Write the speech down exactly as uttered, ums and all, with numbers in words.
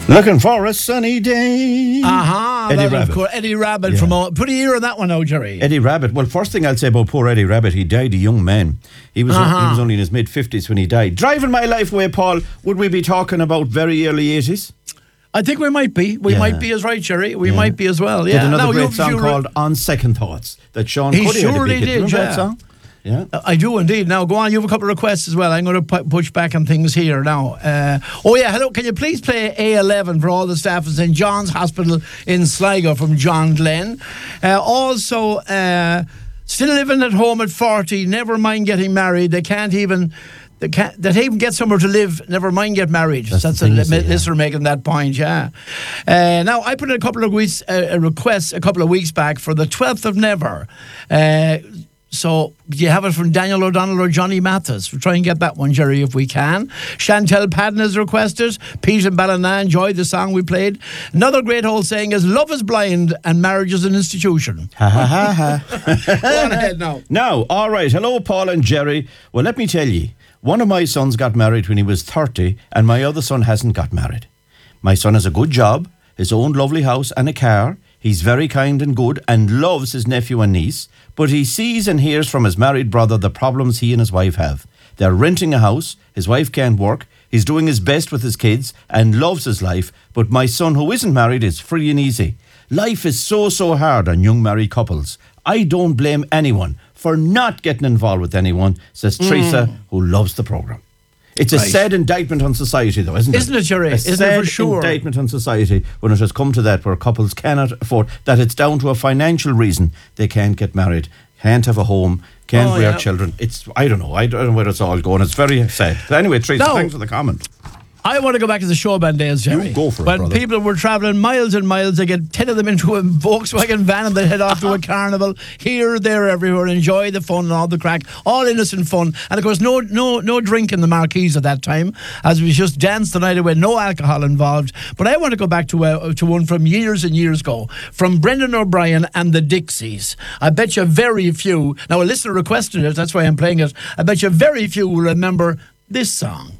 Looking for a sunny day. Aha, Eddie that, Rabbitt. Of course, Eddie Rabbitt Yeah. from... all- Put a ear on that one now, Jerry. Eddie Rabbitt. Well, first thing I'll say about poor Eddie Rabbitt, he died a young man. He was Uh-huh. he was only in his mid-fifties when he died. Driving my life away, Paul, would we be talking about very early eighties? I think we might be. We Yeah. might be as right, Jerry. We Yeah. might be as well. Did Yeah. another Now, great you- song you re- called On Second Thoughts that Sean He Cuddy had a surely big hit. did, Remember that yeah. song? Yeah. I do indeed. Now, go on. You have a couple of requests as well. I'm going to pu- push back on things here now. Uh, oh, yeah. Hello. Can you please play A eleven for all the staff in Saint John's Hospital in Sligo from John Glenn? Uh, also, uh, still living at home at forty. Never mind getting married. They can't even... They can't, they even get somewhere to live, never mind get married. That's That's, the a thing, li- you see, yeah. listener making that point, yeah. Uh, now, I put in a couple of weeks, uh, a request a couple of weeks back for the twelfth of Never. Uh, so, do you have it from Daniel O'Donnell or Johnny Mathis? We'll try and get that one, Jerry, if we can. Chantel Padden has requested. Pete and Ballina enjoyed the song we played. Another great old saying is, love is blind and marriage is an institution. Ha ha ha ha. Go on ahead now. Now, all right. Hello, Paul and Jerry. Well, let me tell ye, one of my sons got married when he was thirty, and my other son hasn't got married. My son has a good job, his own lovely house and a car. He's very kind and good and loves his nephew and niece, but he sees and hears from his married brother the problems he and his wife have. They're renting a house, his wife can't work, he's doing his best with his kids and loves his life, but my son who isn't married is free and easy. Life is so, so hard on young married couples. I don't blame anyone for not getting involved with anyone, says Teresa, who loves the programme. It's a Right. sad indictment on society, though, isn't it? Isn't it, Jerry? A Isn't it sad for sure? indictment on society when it has come to that, where couples cannot afford, that it's down to a financial reason they can't get married, can't have a home, can't Oh, bear yeah. children. It's, I don't know. I don't know where it's all going. It's very sad. But anyway, Teresa, No. thanks for the comment. I want to go back to the showband days, Jerry. You go for it, When brother. people were travelling miles and miles, they get ten of them into a Volkswagen van and they head off to a carnival here, there, everywhere, enjoy the fun and all the crack, all innocent fun. And of course, no no, no drink in the marquees at that time, as we just danced the night away, no alcohol involved. But I want to go back to, uh, to one from years and years ago, from Brendan O'Brien and the Dixies. I bet you very few, now a listener requested it, that's why I'm playing it, I bet you very few will remember this song.